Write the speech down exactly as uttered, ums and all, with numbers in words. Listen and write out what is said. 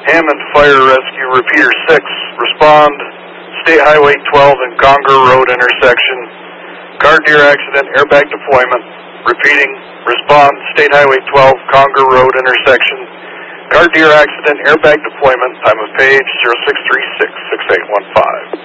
Hammond Fire Rescue Repeater six, respond, State Highway twelve and Conger Road intersection. Car deer accident, airbag deployment. Repeating, respond, State Highway twelve, Conger Road intersection. Car deer accident, airbag deployment, time of page zero six three six, six eight one five.